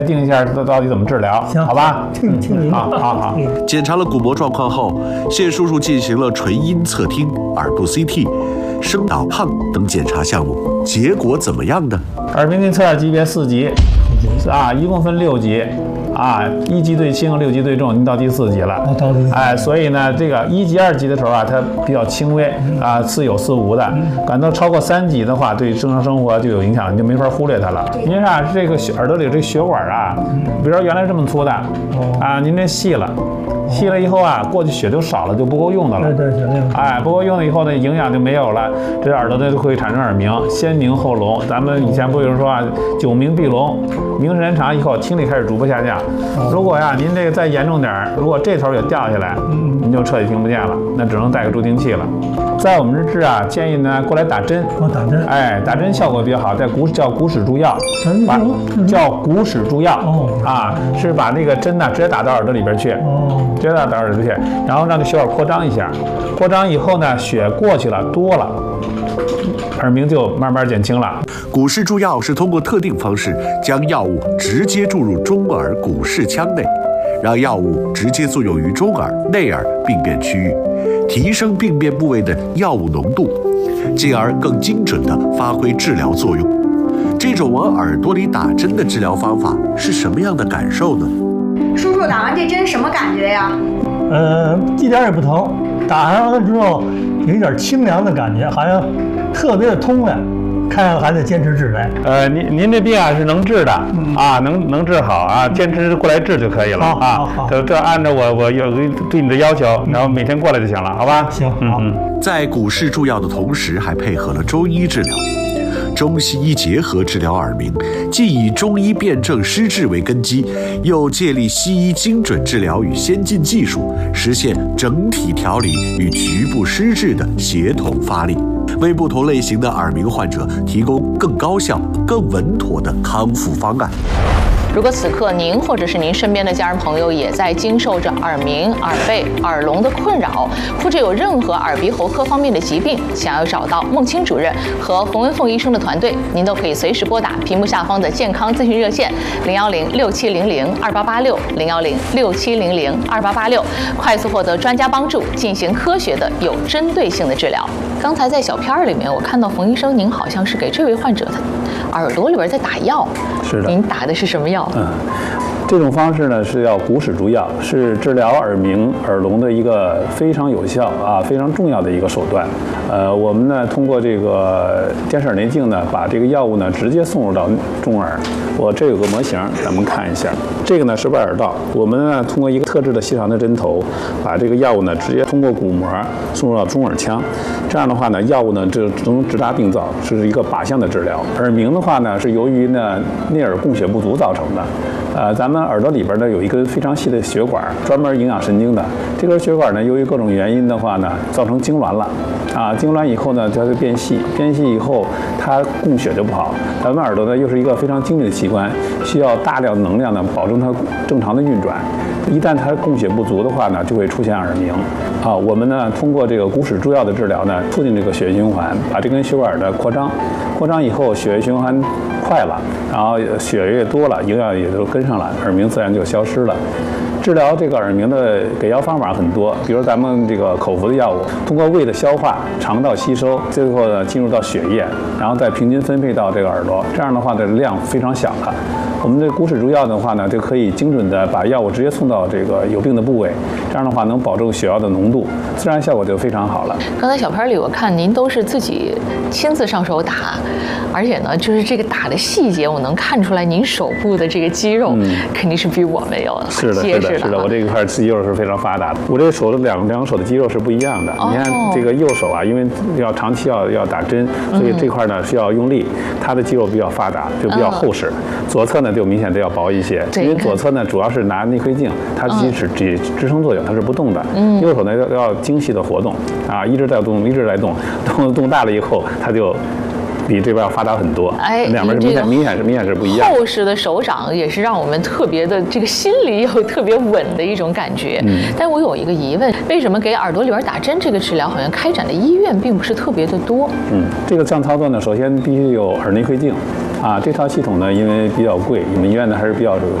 定一下到底怎么治疗，好吧？ 听您的。 好。 检查了鼓膜状况后，谢叔叔进行了纯音测听、耳部 CT、声导抗等检查项目，结果怎么样呢？ 耳鸣内侧耳级别4级，一共分6级。1级最轻，6级最重，您到第4级了。所以呢，这个1级、2级的时候它比较轻微似有似无的。感到超过3级的话，对正常生活就有影响，你就没法忽略它了。您看这个耳朵里这血管比如说原来这么粗的，您这细了以后过去血就少了，就不够用的了。 对， 不够用了以后呢，营养就没有了，这耳朵呢就会产生耳鸣，先鸣后聋。咱们以前不有人说久鸣必聋，鸣时间长以后听力开始逐步下降。如果您这个再严重点，如果这头也掉下来，您就彻底听不见了，那只能带个助听器了。在我们这治建议呢过来打针。 打针。 打针效果比较好，叫骨矢注药。叫骨矢注药。是把那个针直接打到耳朵里边去。直接打到耳朵去，然后让这血管扩张一下，扩张以后呢，血过去了多了，耳鸣就慢慢减轻了。 骨矢注药是通过特定方式将药物直接注入中耳骨矢腔内，让药物直接作用于中耳、内耳病变区域，提升病变部位的药物浓度，进而更精准地发挥治疗作用。这种往耳朵里打针的治疗方法是什么样的感受呢？ 叔叔打完这针什么感觉呀？ 一点也不疼，打上了之后有一点清凉的感觉，好像特别的通了。看还得坚持治来。 您这病是能治的能治好坚持过来治就可以了好。 这按照我有对你的要求，然后每天过来就行了，好吧？ 行，好。 在骨矢注药的同时，还配合了中医治疗。中西医结合治疗耳鸣，既以中医辨证施治为根基，又借力西医精准治疗与先进技术，实现整体调理与局部施治的协同发力，为不同类型的耳鸣患者提供更高效、更稳妥的康复方案。 如果此刻您或者是您身边的家人朋友也在经受着耳鸣、耳背、耳聋的困扰，或者有任何耳鼻喉科方面的疾病，想要找到孟青主任和冯文凤医生的团队，您都可以随时拨打屏幕下方的健康咨询热线010-6700-2886，010-6700-2886，快速获得专家帮助，进行科学的有针对性的治疗。刚才在小片里面，我看到冯医生您好像是给这位患者的耳朵里边在打药。 是的。 您打的是什么药？ 这种方式呢是叫骨矢注药，是治疗耳鸣、耳聋的一个非常有效非常重要的一个手段。我们呢通过这个监视耳内镜呢，把这个药物呢直接送入到中耳。我这有个模型，咱们看一下。这个呢是外耳道，我们呢通过一个特制的细长的针头，把这个药物呢直接通过鼓膜送入到中耳腔。这样的话呢，药物呢就能直达病灶，是一个靶向的治疗。耳鸣的话呢，是由于呢内耳供血不足造成的。咱们耳朵里边呢有一根非常细的血管，专门营养神经的。这根血管呢，由于各种原因的话呢，造成痉挛了。痉挛以后呢，它就变细，变细以后它供血就不好。咱们耳朵呢又是一个非常精密的器官，需要大量能量呢保证它正常的运转。一旦它供血不足的话呢，就会出现耳鸣。我们呢通过这个骨矢注药的治疗呢，促进这个血液循环，把这根血管的扩张以后，血液循环快了，然后血液多了，营养也就跟上了，耳鸣自然就消失了。治疗这个耳鸣的给药方法很多，比如咱们这个口服的药物，通过胃的消化、肠道吸收，最后呢进入到血液，然后再平均分配到这个耳朵，这样的话的量非常小了。我们这骨矢注药的话呢，就可以精准的把药物直接送到这个有病的部位，这样的话能保证血药的浓度，自然效果就非常好了。 刚才小片里我看您都是自己亲自上手打，而且呢，就是这个打的细节，我能看出来您手部的这个肌肉肯定是比我们有结实的。 我这一块肌肉是非常发达的，我这手的两手的肌肉是不一样的。你看这个右手因为要长期要打针，所以这块呢需要用力，它的肌肉比较发达，就比较厚实。左侧呢就明显的要薄一些，因为左侧呢主要是拿内窥镜，它只支撑作用，它是不动的。右手呢要精细的活动一直在动，一直在动，动大了以后，它就比这边要发达很多。两边是明显是不一样。 厚实的手掌也是让我们特别的这个心里有特别稳的一种感觉。但我有一个疑问，为什么给耳朵里边打针这个治疗好像开展的医院并不是特别的多？ 这个项操作呢，首先必须有耳内窥镜。 这套系统呢，因为比较贵，你们医院呢还是比较